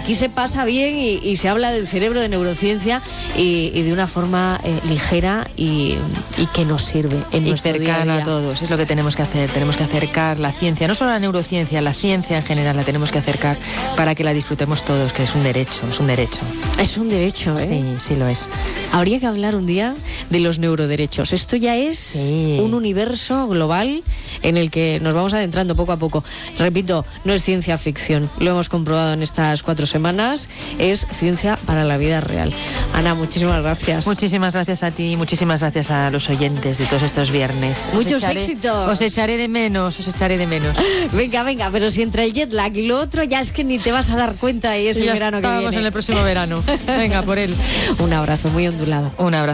aquí se pasa bien y se habla del cerebro, de neurociencia y de una forma ligera y que nos sirve en nuestro día a cercana día. a todos. Es lo que tenemos que hacer. Tenemos que acercar la ciencia, no solo la neurociencia, la ciencia en general la tenemos que acercar para que la disfrutemos todos, que es un derecho, es un derecho. Es un derecho, ¿eh? Sí, sí lo es. Habría que hablar un día de los neuroderechos. Esto ya es un universo global en el que nos vamos adentrando poco a poco. Repito, no es ciencia ficción. Lo hemos comprobado en estas 4 semanas. Es ciencia para la vida real. Ana, muchísimas gracias. Muchísimas gracias a ti, muchísimas gracias a los oyentes de todos estos viernes. Muchos éxitos. Os echaré de menos, Venga, pero si entre el jet lag y lo otro ya es que ni te vas a dar cuenta y es el verano que viene. Estamos en el próximo verano. Venga, por él. Un abrazo muy ondulado. Un abrazo.